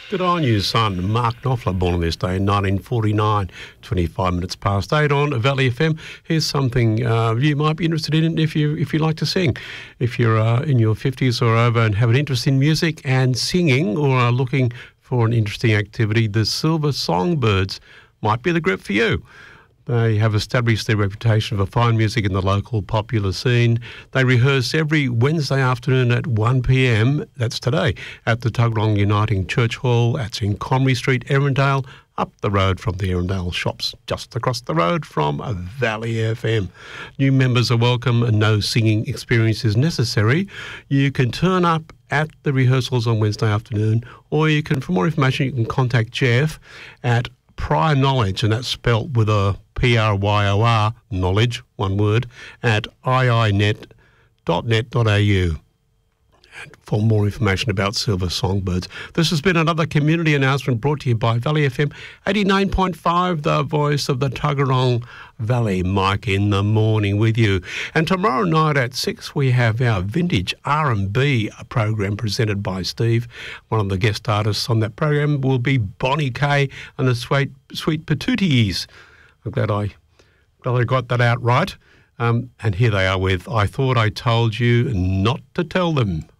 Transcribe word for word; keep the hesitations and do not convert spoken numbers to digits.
Good on you, son. Mark Knopfler, born on this day in nineteen forty-nine, twenty-five minutes past eight on Valley F M. Here's something uh, you might be interested in if you if you like to sing. If you're uh, in your fifties or over and have an interest in music and singing, or are looking for an interesting activity, the Silver Songbirds might be the group for you. They have established their reputation for fine music in the local popular scene. They rehearse every Wednesday afternoon at one p m, that's today, at the Tuggeranong Uniting Church Hall. That's in Comrie Street, Erindale, up the road from the Erindale shops, just across the road from Valley F M. New members are welcome and no singing experience is necessary. You can turn up at the rehearsals on Wednesday afternoon, or you can, for more information, you can contact Jeff at Prior Knowledge, and that's spelt with a P R Y O R, knowledge, one word, at i i net dot net dot a u. And for more information about Silver Songbirds. This has been another community announcement brought to you by Valley F M eighty-nine point five, the voice of the Tuggeranong Valley. Mike in the morning with you. And tomorrow night at six, we have our Vintage R and B program presented by Steve. One of the guest artists on that program will be Bonnie Kay and the Sweet, Sweet Patooties. I'm glad I, glad I got that out right. Um, and here they are with I Thought I Told You Not to Tell Them.